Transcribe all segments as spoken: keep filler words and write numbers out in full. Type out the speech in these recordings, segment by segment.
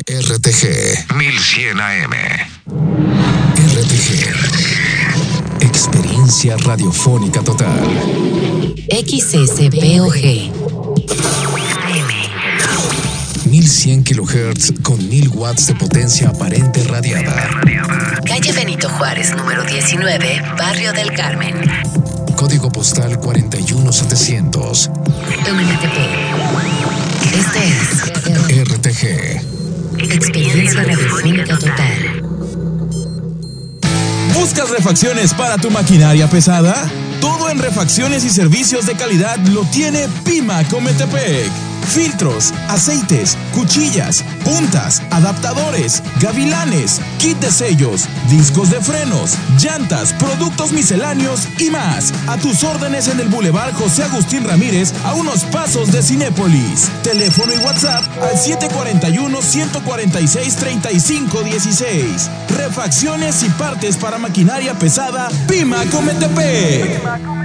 R T G mil cien A M. R T G. Experiencia radiofónica total. X S B O G. mil cien kilohertz con mil watts de potencia aparente radiada. Calle Benito Juárez, número diecinueve, Barrio del Carmen. Código postal cuarenta y uno setecientos. M T P. Este es R T G. Experiencia radiofónica total. ¿Buscas refacciones para tu maquinaria pesada? Todo en refacciones y servicios de calidad lo tiene Pimac Ometepec. Filtros, aceites, cuchillas, puntas, adaptadores, gavilanes, kit de sellos, discos de frenos, llantas, productos misceláneos y más. A tus órdenes en el Boulevard José Agustín Ramírez, a unos pasos de Cinépolis. Teléfono y WhatsApp al siete cuatro uno, uno cuatro seis, tres cinco uno seis. Refacciones y partes para maquinaria pesada, Pimac Ometepec.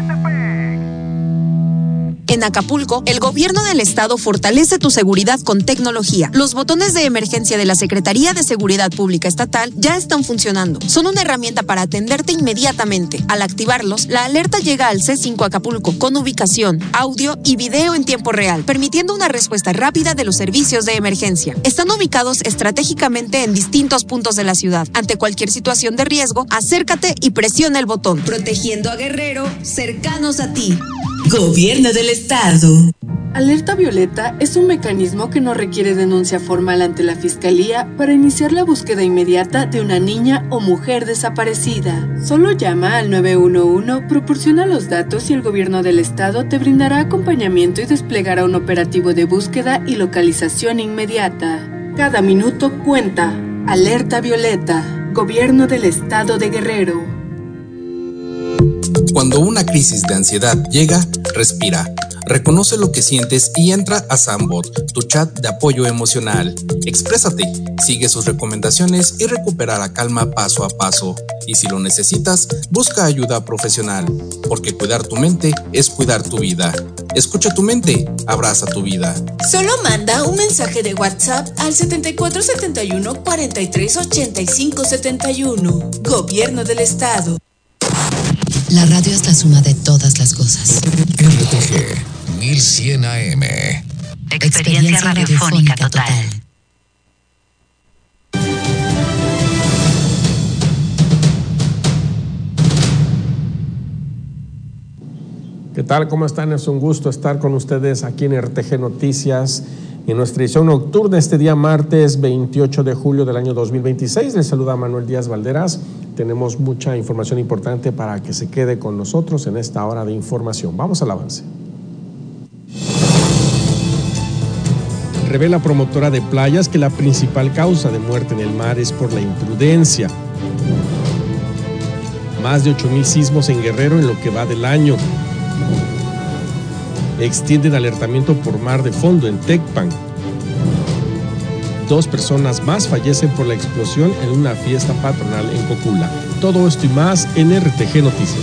En Acapulco, el gobierno del estado fortalece tu seguridad con tecnología. Los botones de emergencia de la Secretaría de Seguridad Pública Estatal ya están funcionando. Son una herramienta para atenderte inmediatamente. Al activarlos, la alerta llega al C cinco Acapulco con ubicación, audio y video en tiempo real, permitiendo una respuesta rápida de los servicios de emergencia. Están ubicados estratégicamente en distintos puntos de la ciudad. Ante cualquier situación de riesgo, acércate y presiona el botón. Protegiendo a Guerrero, cercanos a ti. Gobierno del Estado. Alerta Violeta es un mecanismo que no requiere denuncia formal ante la Fiscalía para iniciar la búsqueda inmediata de una niña o mujer desaparecida. Solo llama al nueve uno uno, proporciona los datos y el Gobierno del Estado te brindará acompañamiento y desplegará un operativo de búsqueda y localización inmediata. Cada minuto cuenta. Alerta Violeta. Gobierno del Estado de Guerrero. Cuando una crisis de ansiedad llega, respira. Reconoce lo que sientes y entra a Sambot, tu chat de apoyo emocional. Exprésate, sigue sus recomendaciones y recupera la calma paso a paso. Y si lo necesitas, busca ayuda profesional, porque cuidar tu mente es cuidar tu vida. Escucha tu mente, abraza tu vida. Solo manda un mensaje de WhatsApp al setenta y cuatro setenta y uno, cuarenta y tres ochenta y cinco setenta y uno. Gobierno del Estado. La radio es la suma de todas las cosas. R T G mil cien A M. Experiencia, Experiencia radiofónica total. total. ¿Qué tal? ¿Cómo están? Es un gusto estar con ustedes aquí en R T G Noticias. En nuestra edición nocturna este día martes veintiocho de julio del año dos mil veintiséis, les saluda Manuel Díaz Valderas. Tenemos mucha información importante para que se quede con nosotros en esta hora de información. Vamos al avance. Revela promotora de playas que la principal causa de muerte en el mar es por la imprudencia. Más de ocho mil sismos en Guerrero en lo que va del año. Extienden alertamiento por mar de fondo en Tecpan. Dos personas más fallecen por la explosión en una fiesta patronal en Cocula. Todo esto y más en R T G Noticias.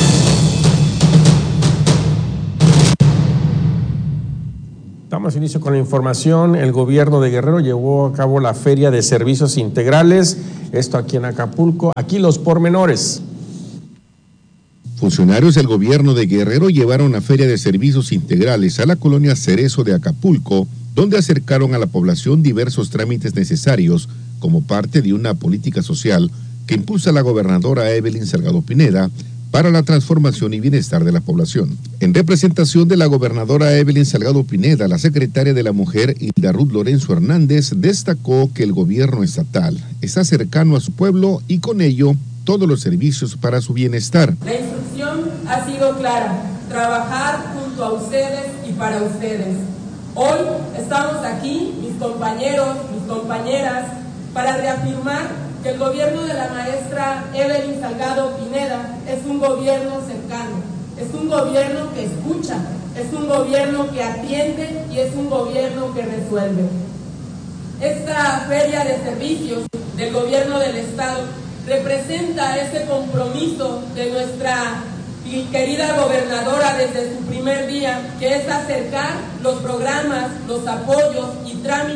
Damos inicio con la información. El gobierno de Guerrero llevó a cabo la Feria de Servicios Integrales, esto aquí en Acapulco. Aquí los pormenores. Funcionarios del gobierno de Guerrero llevaron la Feria de Servicios Integrales a la colonia Cerezo de Acapulco, donde acercaron a la población diversos trámites necesarios como parte de una política social que impulsa la gobernadora Evelyn Salgado Pineda para la transformación y bienestar de la población. En representación de la gobernadora Evelyn Salgado Pineda, la secretaria de la Mujer, Hilda Ruth Lorenzo Hernández, destacó que el gobierno estatal está cercano a su pueblo y con ello todos los servicios para su bienestar. La instrucción ha sido clara, trabajar junto a ustedes y para ustedes. Hoy estamos aquí, mis compañeros, mis compañeras, para reafirmar que el gobierno de la maestra Evelyn Salgado Pineda es un gobierno cercano, es un gobierno que escucha, es un gobierno que atiende y es un gobierno que resuelve. Esta feria de servicios del gobierno del Estado representa ese compromiso de nuestra querida gobernadora desde su primer día, que es acercar los programas, los apoyos y trámites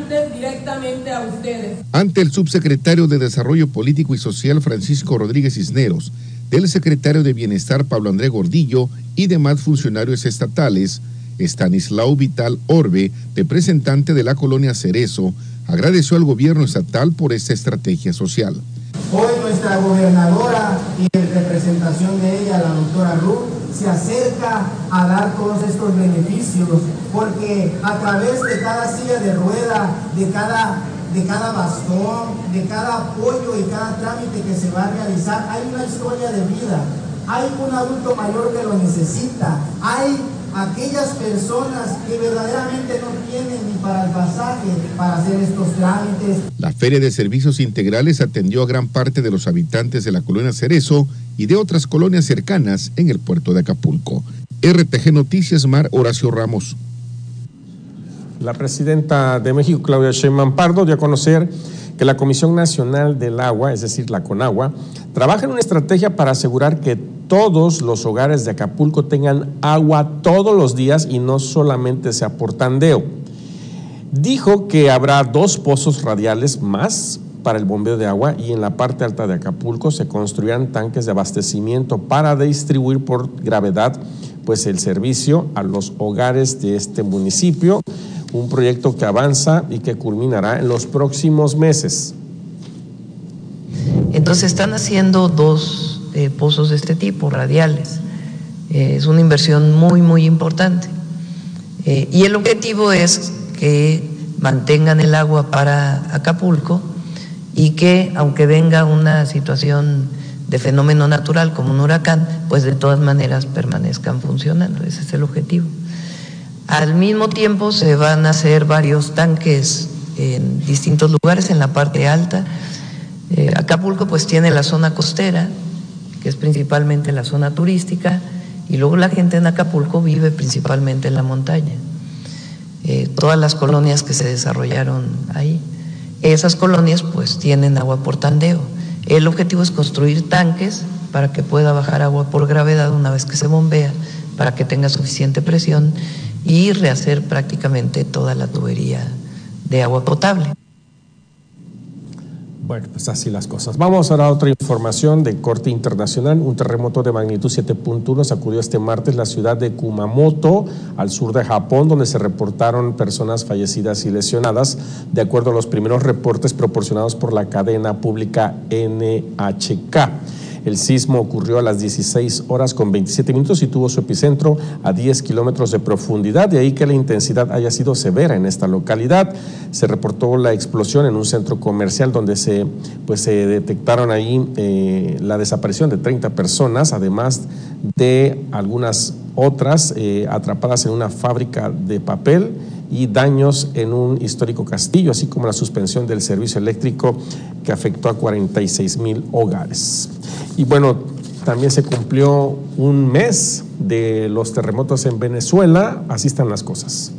directamente a ustedes. Ante el subsecretario de Desarrollo Político y Social Francisco Rodríguez Cisneros, del secretario de Bienestar Pablo André Gordillo y demás funcionarios estatales, Estanislao Vital Orbe, representante de la colonia Cerezo, agradeció al gobierno estatal por esta estrategia social. Hoy nuestra gobernadora y en representación de ella, la doctora Ruth, se acerca a dar todos estos beneficios, porque a través de cada silla de rueda, de cada, de cada bastón, de cada apoyo y cada trámite que se va a realizar, hay una historia de vida, hay un adulto mayor que lo necesita, hay aquellas personas que verdaderamente no tienen ni para el pasaje para hacer estos trámites. La Feria de Servicios Integrales atendió a gran parte de los habitantes de la colonia Cerezo y de otras colonias cercanas en el puerto de Acapulco. R T G Noticias, Mar Horacio Ramos. La presidenta de México, Claudia Sheinbaum Pardo, dio a conocer que la Comisión Nacional del Agua, es decir, la CONAGUA, trabaja en una estrategia para asegurar que todos los hogares de Acapulco tengan agua todos los días y no solamente sea por tandeo. Dijo que habrá dos pozos radiales más para el bombeo de agua y en la parte alta de Acapulco se construirán tanques de abastecimiento para distribuir por gravedad pues el servicio a los hogares de este municipio, un proyecto que avanza y que culminará en los próximos meses. Entonces están haciendo dos eh, pozos de este tipo, radiales. Eh, es una inversión muy, muy importante. Eh, y el objetivo es que mantengan el agua para Acapulco y que, aunque venga una situación de fenómeno natural como un huracán, pues de todas maneras permanezcan funcionando. Ese es el objetivo. Al mismo tiempo se van a hacer varios tanques en distintos lugares en la parte alta. Eh, Acapulco pues tiene la zona costera, que es principalmente la zona turística, y luego la gente en Acapulco vive principalmente en la montaña. Eh, todas las colonias que se desarrollaron ahí, esas colonias pues tienen agua por tandeo. El objetivo es construir tanques para que pueda bajar agua por gravedad una vez que se bombea, para que tenga suficiente presión y rehacer prácticamente toda la tubería de agua potable. Bueno, pues así las cosas. Vamos ahora a otra información de corte internacional. Un terremoto de magnitud siete punto uno sacudió este martes la ciudad de Kumamoto, al sur de Japón, donde se reportaron personas fallecidas y lesionadas, de acuerdo a los primeros reportes proporcionados por la cadena pública N H K. El sismo ocurrió a las dieciséis horas con veintisiete minutos y tuvo su epicentro a diez kilómetros de profundidad, de ahí que la intensidad haya sido severa en esta localidad. Se reportó la explosión en un centro comercial donde se, pues, se detectaron ahí eh, la desaparición de treinta personas, además de algunas otras eh, atrapadas en una fábrica de papel y daños en un histórico castillo, así como la suspensión del servicio eléctrico que afectó a cuarenta y seis mil hogares. Y bueno, también se cumplió un mes de los terremotos en Venezuela, así están las cosas.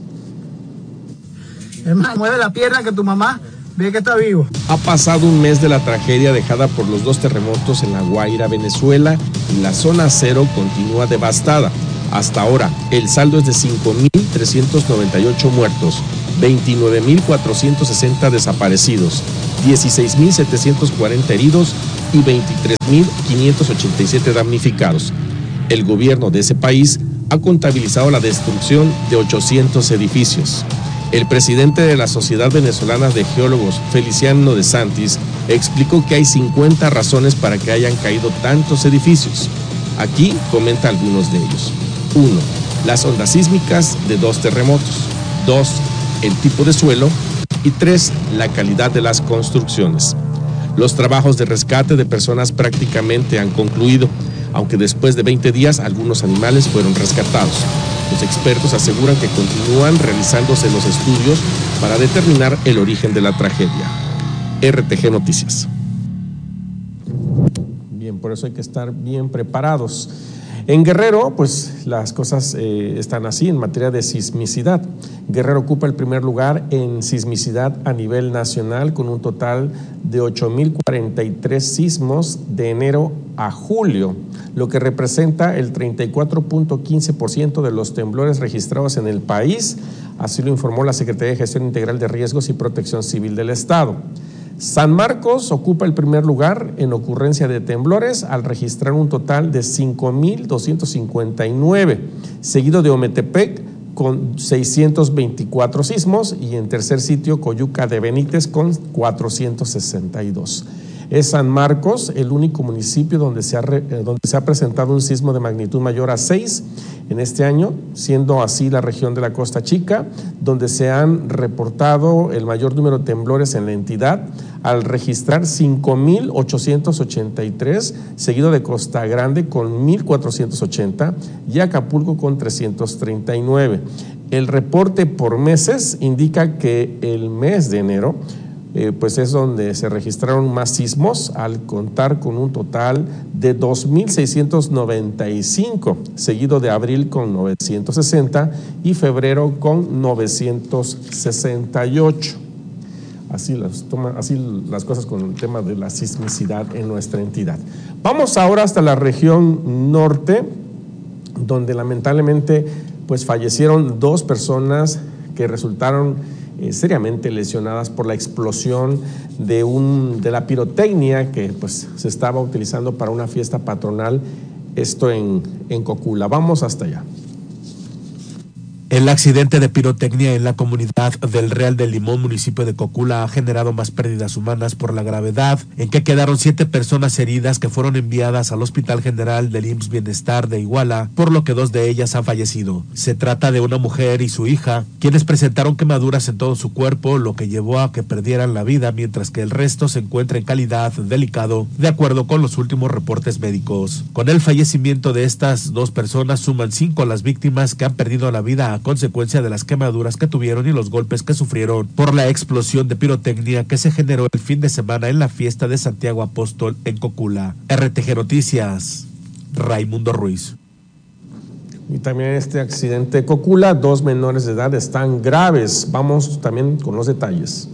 Hermano, mueve la pierna que tu mamá ve que está vivo. Ha pasado un mes de la tragedia dejada por los dos terremotos en La Guaira, Venezuela, y la zona cero continúa devastada. Hasta ahora, el saldo es de cinco mil trescientos noventa y ocho muertos, veintinueve mil cuatrocientos sesenta desaparecidos, dieciséis mil setecientos cuarenta heridos y veintitrés mil quinientos ochenta y siete damnificados. El gobierno de ese país ha contabilizado la destrucción de ochocientos edificios. El presidente de la Sociedad Venezolana de Geólogos, Feliciano de Santis, explicó que hay cincuenta razones para que hayan caído tantos edificios. Aquí comenta algunos de ellos. uno. Las ondas sísmicas de dos terremotos. dos. El tipo de suelo. Y tres. La calidad de las construcciones. Los trabajos de rescate de personas prácticamente han concluido, aunque después de veinte días algunos animales fueron rescatados. Los expertos aseguran que continúan realizándose los estudios para determinar el origen de la tragedia. R T G Noticias. Bien, por eso hay que estar bien preparados. En Guerrero, pues las cosas eh, están así en materia de sismicidad. Guerrero ocupa el primer lugar en sismicidad a nivel nacional con un total de ocho mil cuarenta y tres sismos de enero a julio, lo que representa el treinta y cuatro punto quince por ciento de los temblores registrados en el país, así lo informó la Secretaría de Gestión Integral de Riesgos y Protección Civil del Estado. San Marcos ocupa el primer lugar en ocurrencia de temblores al registrar un total de cinco mil doscientos cincuenta y nueve, seguido de Ometepec con seiscientos veinticuatro sismos y en tercer sitio Coyuca de Benítez con cuatrocientos sesenta y dos. Es San Marcos el único municipio donde se, ha re, donde se ha presentado un sismo de magnitud mayor a seis en este año, siendo así la región de la Costa Chica, donde se han reportado el mayor número de temblores en la entidad, al registrar cinco mil ochocientos ochenta y tres, seguido de Costa Grande con mil cuatrocientos ochenta y Acapulco con trescientos treinta y nueve. El reporte por meses indica que el mes de enero Eh, pues es donde se registraron más sismos, al contar con un total de dos mil seiscientos noventa y cinco, seguido de abril con novecientos sesenta y febrero con novecientos sesenta y ocho. Así las, toma, así las cosas con el tema de la sismicidad en nuestra entidad. Vamos ahora hasta la región norte, donde lamentablemente pues fallecieron dos personas que resultaron Eh, seriamente lesionadas por la explosión de, un, de la pirotecnia que pues, se estaba utilizando para una fiesta patronal, esto en, en Cocula. Vamos hasta allá. El accidente de pirotecnia en la comunidad del Real del Limón, municipio de Cocula, ha generado más pérdidas humanas por la gravedad en que quedaron siete personas heridas que fueron enviadas al Hospital General del I M S S Bienestar de Iguala, por lo que dos de ellas han fallecido. Se trata de una mujer y su hija, quienes presentaron quemaduras en todo su cuerpo, lo que llevó a que perdieran la vida, mientras que el resto se encuentra en calidad delicado, de acuerdo con los últimos reportes médicos. Con el fallecimiento de estas dos personas, suman cinco las víctimas que han perdido la vida a consecuencia de las quemaduras que tuvieron y los golpes que sufrieron por la explosión de pirotecnia que se generó el fin de semana en la fiesta de Santiago Apóstol en Cocula. R T G Noticias, Raimundo Ruiz. Y también en este accidente de Cocula, dos menores de edad están graves. Vamos también con los detalles.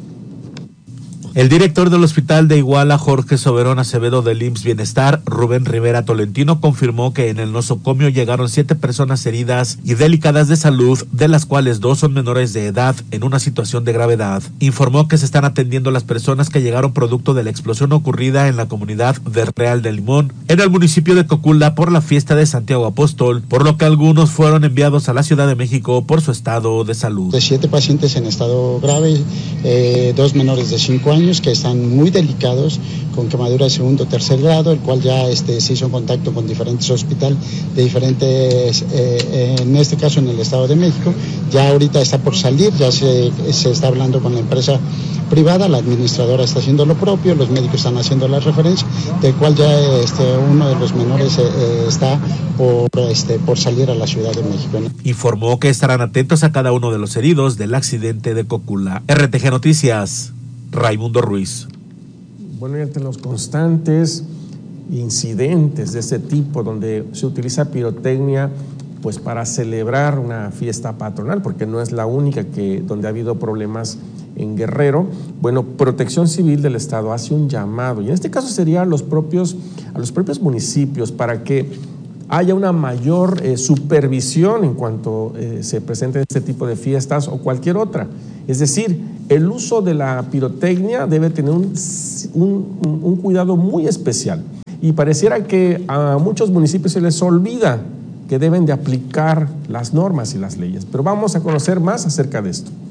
El director del Hospital de Iguala, Jorge Soberón Acevedo del I M S S Bienestar, Rubén Rivera Tolentino, confirmó que en el nosocomio llegaron siete personas heridas y delicadas de salud, de las cuales dos son menores de edad en una situación de gravedad. Informó que se están atendiendo las personas que llegaron producto de la explosión ocurrida en la comunidad de Real del Limón, en el municipio de Cocula, por la fiesta de Santiago Apóstol, por lo que algunos fueron enviados a la Ciudad de México por su estado de salud. De siete pacientes en estado grave, eh, dos menores de cinco años, que están muy delicados, con quemadura de segundo o tercer grado, el cual ya este, se hizo contacto con diferentes hospitales de diferentes, eh, en este caso en el Estado de México. Ya ahorita está por salir, ya se, se está hablando con la empresa privada, la administradora está haciendo lo propio, los médicos están haciendo la referencia, del cual ya este, uno de los menores eh, está por, este, por salir a la Ciudad de México. Informó que estarán atentos a cada uno de los heridos del accidente de Cocula. R T G Noticias, Raimundo Ruiz. Bueno, y entre los constantes incidentes de este tipo, donde se utiliza pirotecnia pues para celebrar una fiesta patronal, porque no es la única que donde ha habido problemas en Guerrero, bueno, Protección Civil del Estado hace un llamado, y en este caso sería a los propios, a los propios municipios, para que haya una mayor eh, supervisión en cuanto eh, se presenten este tipo de fiestas o cualquier otra. Es decir, el uso de la pirotecnia debe tener un, un, un cuidado muy especial, y pareciera que a muchos municipios se les olvida que deben de aplicar las normas y las leyes. Pero vamos a conocer más acerca de esto.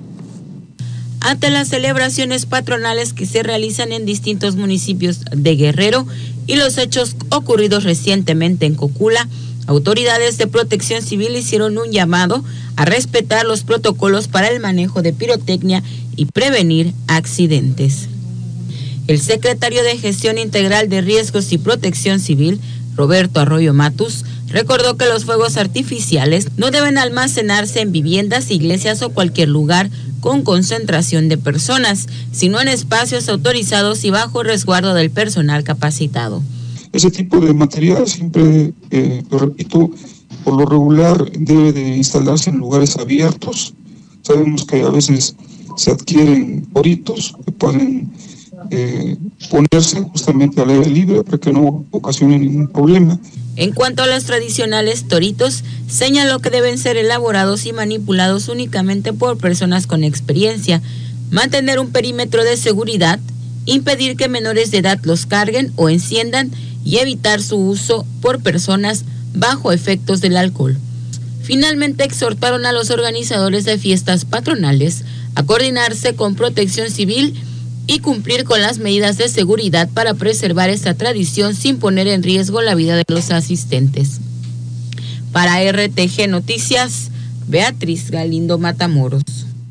Ante las celebraciones patronales que se realizan en distintos municipios de Guerrero y los hechos ocurridos recientemente en Cocula, autoridades de Protección Civil hicieron un llamado a respetar los protocolos para el manejo de pirotecnia y prevenir accidentes. El secretario de Gestión Integral de Riesgos y Protección Civil, Roberto Arroyo Matus, recordó que los fuegos artificiales no deben almacenarse en viviendas, iglesias o cualquier lugar con concentración de personas, sino en espacios autorizados y bajo resguardo del personal capacitado. Ese tipo de material siempre, eh, lo repito, por lo regular debe de instalarse en lugares abiertos. Sabemos que a veces se adquieren poritos que pueden eh, ponerse justamente al aire libre para que no ocasione ningún problema. En cuanto a los tradicionales toritos, señaló que deben ser elaborados y manipulados únicamente por personas con experiencia, mantener un perímetro de seguridad, impedir que menores de edad los carguen o enciendan y evitar su uso por personas bajo efectos del alcohol. Finalmente exhortaron a los organizadores de fiestas patronales a coordinarse con Protección Civil y cumplir con las medidas de seguridad para preservar esta tradición sin poner en riesgo la vida de los asistentes. Para R T G Noticias, Beatriz Galindo Matamoros.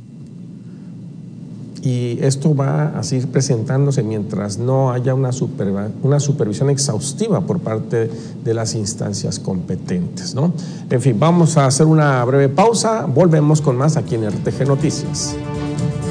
Y esto va a seguir presentándose mientras no haya una, super, una supervisión exhaustiva por parte de las instancias competentes, ¿no? En fin, vamos a hacer una breve pausa, volvemos con más aquí en R T G Noticias.